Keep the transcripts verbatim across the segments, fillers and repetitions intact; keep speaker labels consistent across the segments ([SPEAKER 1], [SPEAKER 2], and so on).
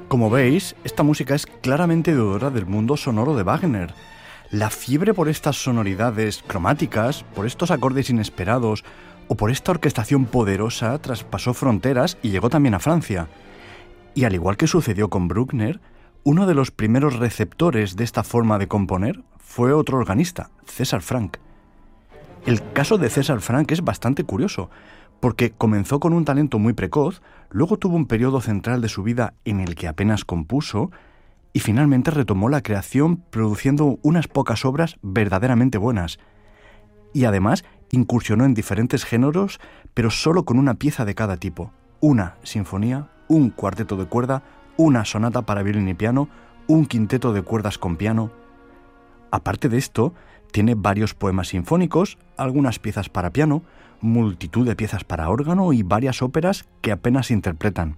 [SPEAKER 1] Como veis, esta música es claramente deudora del mundo sonoro de Wagner. La fiebre por estas sonoridades cromáticas, por estos acordes inesperados o por esta orquestación poderosa traspasó fronteras y llegó también a Francia. Y al igual que sucedió con Bruckner, uno de los primeros receptores de esta forma de componer fue otro organista, César Franck. El caso de César Franck es bastante curioso, porque comenzó con un talento muy precoz, luego tuvo un periodo central de su vida en el que apenas compuso, y finalmente retomó la creación produciendo unas pocas obras verdaderamente buenas. Y además incursionó en diferentes géneros, pero solo con una pieza de cada tipo. Una sinfonía, un cuarteto de cuerda, una sonata para violín y piano, un quinteto de cuerdas con piano. Aparte de esto, tiene varios poemas sinfónicos, algunas piezas para piano, multitud de piezas para órgano y varias óperas que apenas se interpretan.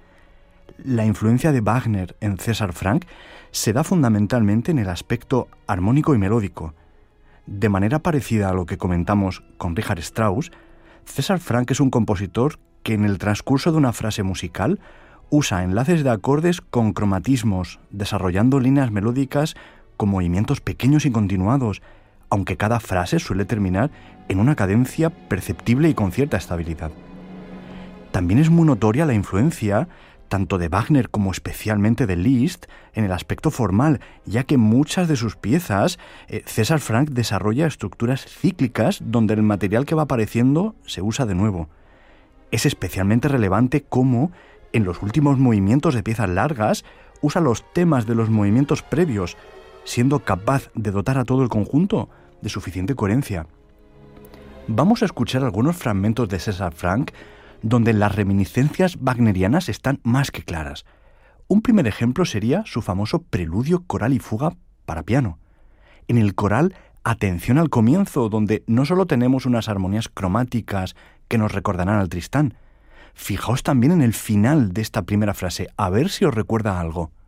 [SPEAKER 1] La influencia de Wagner en César Franck se da fundamentalmente en el aspecto armónico y melódico. De manera parecida a lo que comentamos con Richard Strauss, César Franck es un compositor que en el transcurso de una frase musical usa enlaces de acordes con cromatismos, desarrollando líneas melódicas con movimientos pequeños y continuados, aunque cada frase suele terminar en una cadencia perceptible y con cierta estabilidad. También es muy notoria la influencia tanto de Wagner como especialmente de Liszt en el aspecto formal, ya que en muchas de sus piezas eh, César Franck desarrolla estructuras cíclicas donde el material que va apareciendo se usa de nuevo. Es especialmente relevante cómo, en los últimos movimientos de piezas largas, usa los temas de los movimientos previos, siendo capaz de dotar a todo el conjunto de suficiente coherencia. Vamos a escuchar algunos fragmentos de César Franck donde las reminiscencias wagnerianas están más que claras. Un primer ejemplo sería su famoso preludio, coral y fuga para piano. En el coral, atención al comienzo, donde no solo tenemos unas armonías cromáticas que nos recordarán al Tristán. Fijaos también en el final de esta primera frase, a ver si os recuerda algo.